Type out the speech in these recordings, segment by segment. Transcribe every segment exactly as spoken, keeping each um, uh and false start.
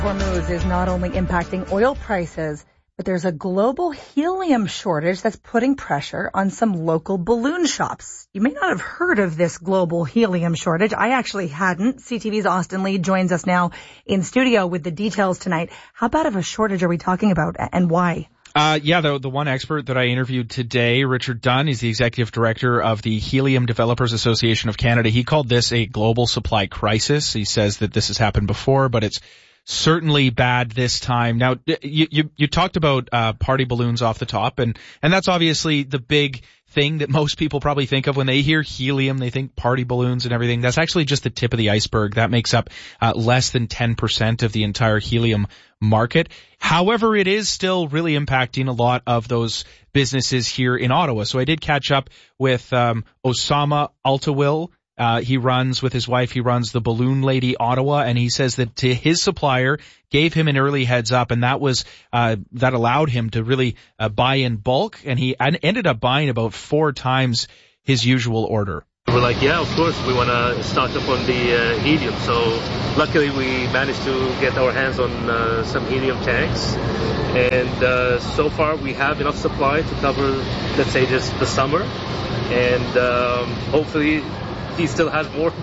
Hormuz is not only impacting oil prices, but there's a global helium shortage that's putting pressure on some local balloon shops. You may not have heard of this global helium shortage. I actually hadn't. C T V's Austin Lee joins us now in studio with the details tonight. How bad of a shortage are we talking about, and why? Uh, yeah, the, the one expert that I interviewed today, Richard Dunn, he's the executive director of the Helium Developers Association of Canada. He called this a global supply crisis. He says that this has happened before, but it's certainly bad this time. Now, you, you, you talked about, uh, party balloons off the top, and, and that's obviously the big thing that most people probably think of when they hear helium. They think party balloons and everything. That's actually just the tip of the iceberg. That makes up, uh, less than ten percent of the entire helium market. However, it is still really impacting a lot of those businesses here in Ottawa. So I did catch up with, um, Osama Altawil. Uh, he runs with his wife, he runs the Balloon Lady Ottawa, and he says that to his supplier gave him an early heads up, and that was, uh, that allowed him to really, uh, buy in bulk, and he ended up buying about four times his usual order. We're like, yeah, of course, we want to stock up on the uh, helium. So luckily we managed to get our hands on uh, some helium tanks. And uh, so far we have enough supply to cover, let's say, just the summer. And um, hopefully he still has more.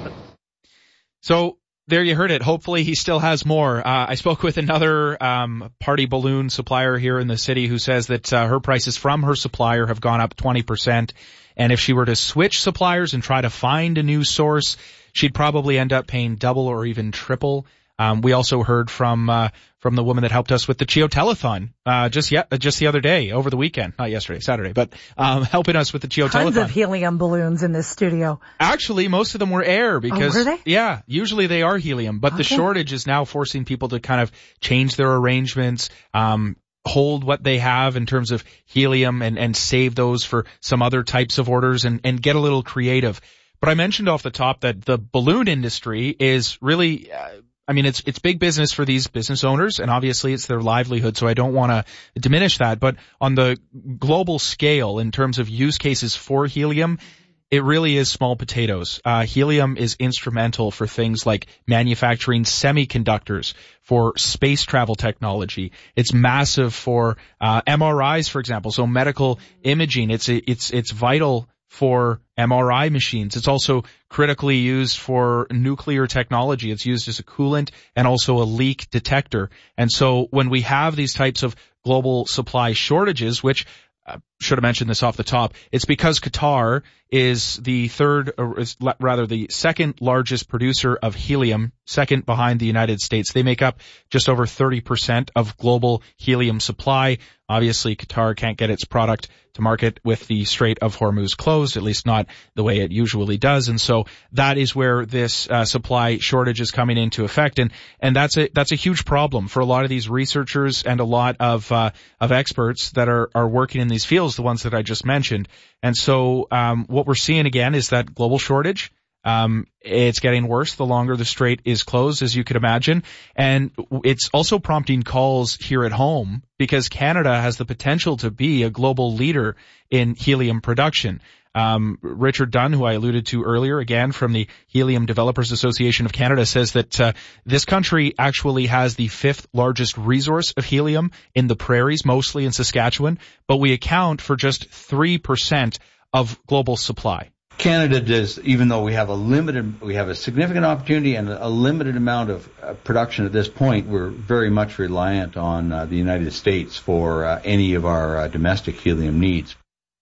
So there you heard it. Hopefully he still has more. Uh, I spoke with another um, party balloon supplier here in the city who says that uh, her prices from her supplier have gone up twenty percent. And if she were to switch suppliers and try to find a new source, she'd probably end up paying double or even triple. Um, we also heard from uh, from the woman that helped us with the Chio Telethon uh, just yet just the other day, over the weekend, not yesterday, Saturday, but um, helping us with the Chio Telethon. Tons of helium balloons in this studio. Actually, most of them were air because oh, were they? Yeah, usually they are helium, but okay. The shortage is now forcing people to kind of change their arrangements, um, hold what they have in terms of helium and, and save those for some other types of orders and, and get a little creative. But I mentioned off the top that the balloon industry is really, uh, I mean, it's, it's big business for these business owners, and obviously it's their livelihood, so I don't want to diminish that. But on the global scale, in terms of use cases for helium, it really is small potatoes. Uh, helium is instrumental for things like manufacturing semiconductors, for space travel technology. It's massive for, uh, M R Is, for example. So medical imaging, it's, it's, it's vital for M R I machines. It's also critically used for nuclear technology. It's used as a coolant and also a leak detector. And so when we have these types of global supply shortages, which I should have mentioned this off the top, it's because Qatar is the third, or is rather the second largest producer of helium, second behind the United States. They make up just over thirty percent of global helium supply. Obviously, Qatar can't get its product to market with the Strait of Hormuz closed, at least not the way it usually does. And so that is where this uh, supply shortage is coming into effect. And, and that's a, that's a huge problem for a lot of these researchers and a lot of, uh, of experts that are, are working in these fields, the ones that I just mentioned. And so, um, what we're seeing again is that global shortage. Um, it's getting worse the longer the strait is closed, as you could imagine. And it's also prompting calls here at home because Canada has the potential to be a global leader in helium production. Um, Richard Dunn, who I alluded to earlier, again from the Helium Developers Association of Canada, says that uh, this country actually has the fifth largest resource of helium in the prairies, mostly in Saskatchewan, but we account for just three percent of global supply. Canada does, even though we have a limited, we have a significant opportunity and a limited amount of uh, production at this point, we're very much reliant on uh, the United States for uh, any of our uh, domestic helium needs.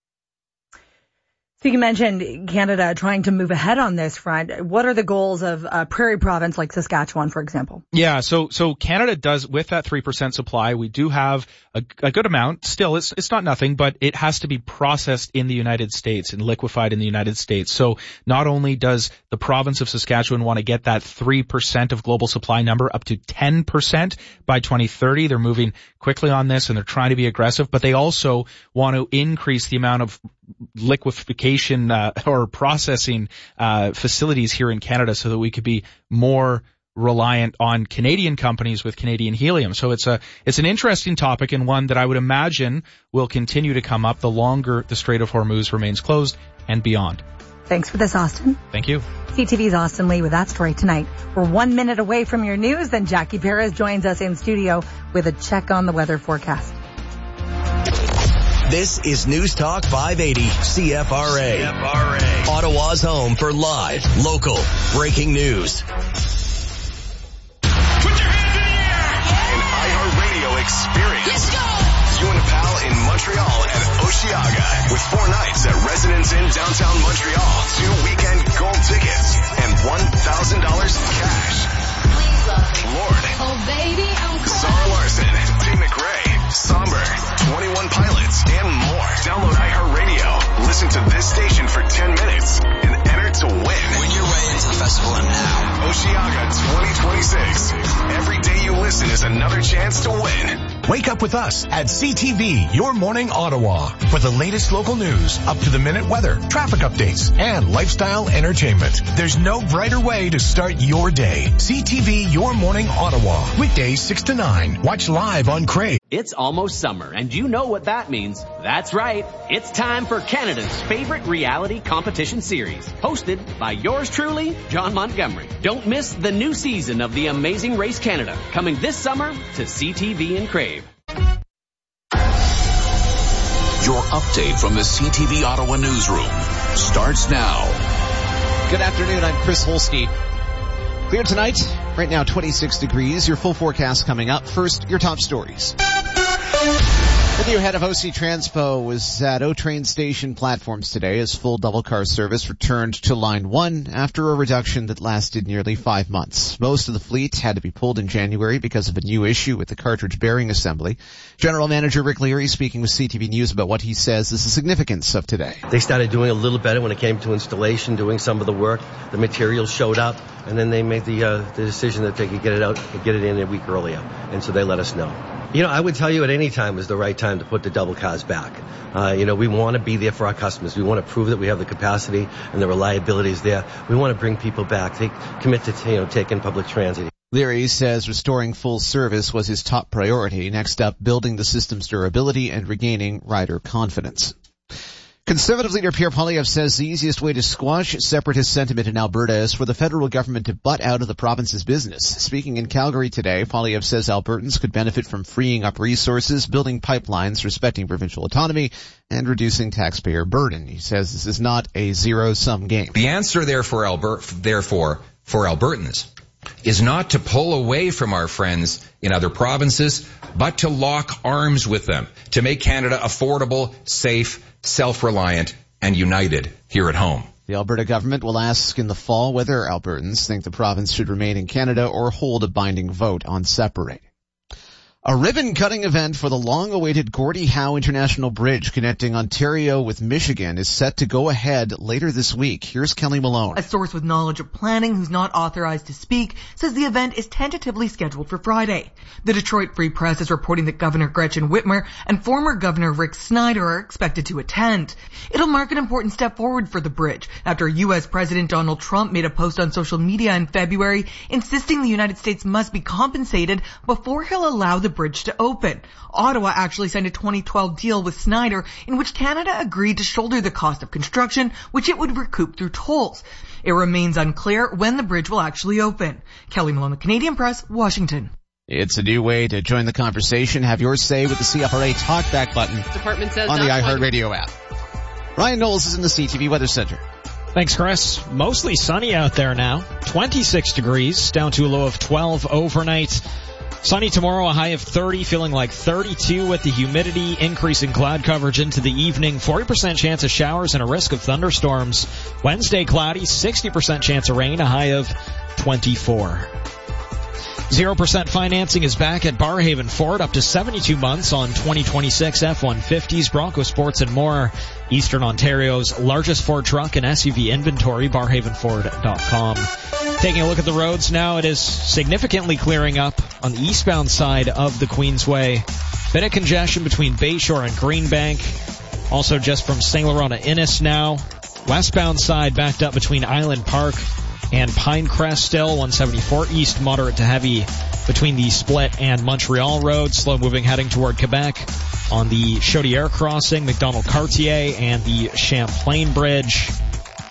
So you mentioned Canada trying to move ahead on this front. What are the goals of a prairie province like Saskatchewan, for example? Yeah, so so Canada does, with that three percent supply, we do have a, a good amount. Still, it's it's not nothing, but it has to be processed in the United States and liquefied in the United States. So not only does the province of Saskatchewan want to get that three percent of global supply number up to ten percent by twenty thirty, they're moving quickly on this and they're trying to be aggressive, but they also want to increase the amount of liquefaction uh, or processing uh facilities here in Canada so that we could be more reliant on Canadian companies with Canadian helium. So it's a it's an interesting topic and one that I would imagine will continue to come up the longer the Strait of Hormuz remains closed and beyond. Thanks for this, Austin. Thank you. C T V's Austin Lee with that story tonight. We're one minute away from your news, then Jackie Perez joins us in studio with a check on the weather forecast. This is News Talk five eighty C F R A. C F R A. Ottawa's home for live, local, breaking news. Put your hands in the air! An iHeartRadio experience. Let's go! You and a pal in Montreal at Osheaga with four nights at Residence Inn downtown Montreal, two weekend gold tickets, and one thousand dollars cash. Lord. Oh, baby, I'm Zara Larson, Tate McRae, Somber, twenty-one Pilots, and more. Download iHeartRadio. Listen to this station for ten minutes and enter to win. Win your way into the festival now. Osheaga twenty twenty-six. Every day you listen is another chance to win. Wake up with us at C T V, Your Morning Ottawa, for the latest local news, up-to-the-minute weather, traffic updates, and lifestyle entertainment. There's no brighter way to start your day. C T V, Your Morning Ottawa, weekdays six to nine. Watch live on Crave. It's almost summer, and you know what that means. That's right. It's time for Canada's favorite reality competition series, hosted by yours truly, John Montgomery. Don't miss the new season of The Amazing Race Canada, coming this summer to C T V and Crave. Your update from the C T V Ottawa newsroom starts now. Good afternoon, I'm Chris Holstein. Clear tonight, right now twenty-six degrees. Your full forecast coming up. First, your top stories. The new head of O C Transpo was at O-Train station platforms today as full double-car service returned to Line one after a reduction that lasted nearly five months. Most of the fleet had to be pulled in January because of a new issue with the cartridge bearing assembly. General Manager Rick Leary speaking with C T V News about what he says is the significance of today. They started doing a little better when it came to installation, doing some of the work. The materials showed up, and then they made the, uh, the decision that they could get it out, get it in a week earlier. And so they let us know. You know, I would tell you at any time is the right time to put the double cars back. Uh, you know, we want to be there for our customers. We want to prove that we have the capacity and the reliability is there. We want to bring people back. They commit to, you know, taking public transit. Leary says restoring full service was his top priority. Next up, building the system's durability and regaining rider confidence. Conservative leader Pierre Poilievre says the easiest way to squash separatist sentiment in Alberta is for the federal government to butt out of the province's business. Speaking in Calgary today, Poilievre says Albertans could benefit from freeing up resources, building pipelines, respecting provincial autonomy, and reducing taxpayer burden. He says this is not a zero-sum game. The answer therefore, Albert, therefore for Albertans is not to pull away from our friends in other provinces, but to lock arms with them, to make Canada affordable, safe, self-reliant, and united here at home. The Alberta government will ask in the fall whether Albertans think the province should remain in Canada or hold a binding vote on separating. A ribbon-cutting event for the long-awaited Gordie Howe International Bridge connecting Ontario with Michigan is set to go ahead later this week. Here's Kelly Malone. A source with knowledge of planning who's not authorized to speak says the event is tentatively scheduled for Friday. The Detroit Free Press is reporting that Governor Gretchen Whitmer and former Governor Rick Snyder are expected to attend. It'll mark an important step forward for the bridge after U S President Donald Trump made a post on social media in February insisting the United States must be compensated before he'll allow the bridge to open. Ottawa actually signed a twenty twelve deal with Snyder in which Canada agreed to shoulder the cost of construction, which it would recoup through tolls. It remains unclear when the bridge will actually open. Kelly Malone, the Canadian Press, Washington. It's a new way to join the conversation. Have your say with the C F R A Talkback button Department says on the iHeartRadio app. Ryan Knowles is in the C T V Weather Center. Thanks, Chris. Mostly sunny out there now. twenty-six degrees, down to a low of twelve overnight. Sunny tomorrow, a high of thirty, feeling like thirty-two with the humidity, increasing cloud coverage into the evening, forty percent chance of showers and a risk of thunderstorms. Wednesday, cloudy, sixty percent chance of rain, a high of twenty-four. zero percent financing is back at Barrhaven Ford, up to seventy-two months on twenty twenty-six F one fifties, Bronco Sports, and more. Eastern Ontario's largest Ford truck and S U V inventory, barrhaven ford dot com. Taking a look at the roads now, it is significantly clearing up on the eastbound side of the Queensway. Bit of congestion between Bayshore and Greenbank. Also just from Saint Laurent to Innis now. Westbound side backed up between Island Park and Pinecrest still. one seventy-four east moderate to heavy between the Split and Montreal Road. Slow moving heading toward Quebec on the Chaudière crossing, McDonald Cartier, and the Champlain Bridge.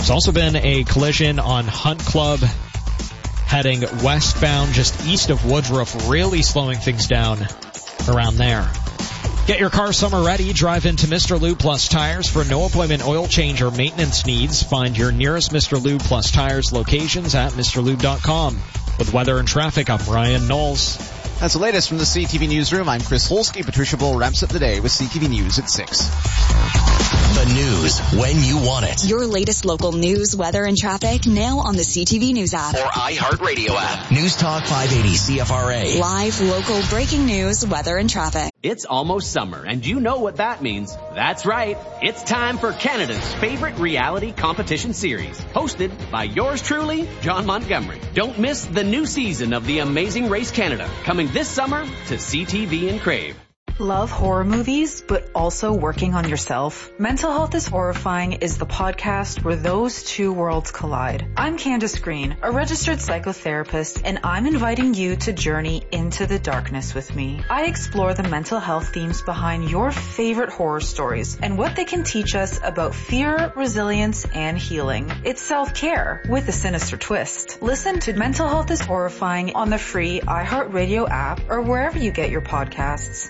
There's also been a collision on Hunt Club heading westbound just east of Woodruff, really slowing things down around there. Get your car summer ready. Drive into Mister Lube Plus Tires for no appointment oil change or maintenance needs. Find your nearest Mister Lube Plus Tires locations at Mr Lube dot com. With weather and traffic, I'm Ryan Knowles. That's the latest from the C T V Newsroom. I'm Chris Holsky. Patricia Bull wraps up the day with C T V News at six. The news when you want it. Your latest local news, weather, and traffic now on the C T V News app. Or iHeartRadio app. News Talk five eighty C F R A. Live, local, breaking news, weather, and traffic. It's almost summer, and you know what that means. That's right. It's time for Canada's favorite reality competition series, hosted by yours truly, John Montgomery. Don't miss the new season of The Amazing Race Canada, coming this summer to C T V and Crave. Love horror movies, but also working on yourself? Mental Health is Horrifying is the podcast where those two worlds collide. I'm Candace Green, a registered psychotherapist, and I'm inviting you to journey into the darkness with me. I explore the mental health themes behind your favorite horror stories and what they can teach us about fear, resilience, and healing. It's self-care with a sinister twist. Listen to Mental Health is Horrifying on the free iHeartRadio app or wherever you get your podcasts.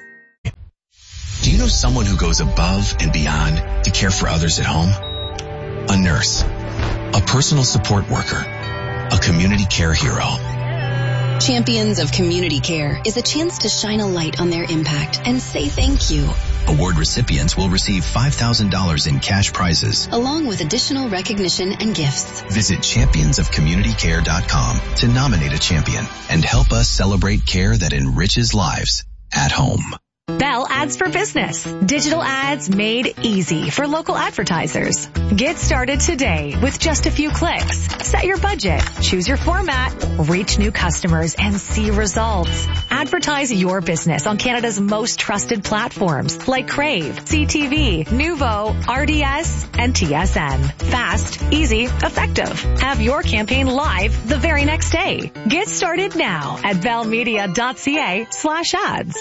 Do you know someone who goes above and beyond to care for others at home? A nurse, a personal support worker, a community care hero. Champions of Community Care is a chance to shine a light on their impact and say thank you. Award recipients will receive five thousand dollars in cash prizes, along with additional recognition and gifts. Visit champions of community care dot com to nominate a champion and help us celebrate care that enriches lives at home. Bell Ads for Business. Digital ads made easy for local advertisers. Get started today with just a few clicks. Set your budget, choose your format, reach new customers, and see results. Advertise your business on Canada's most trusted platforms like Crave, C T V, Nuvo, R D S, and T S N. Fast, easy, effective. Have your campaign live the very next day. Get started now at bellmedia.ca slash ads.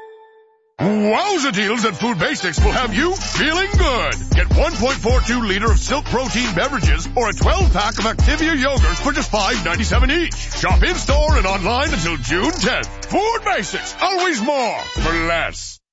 Wowza deals at Food Basics will have you feeling good. Get one point four two liter of Silk Protein beverages or a twelve pack of Activia yogurt for just five ninety-seven each. Shop in-store and online until June tenth. Food Basics, always more for less.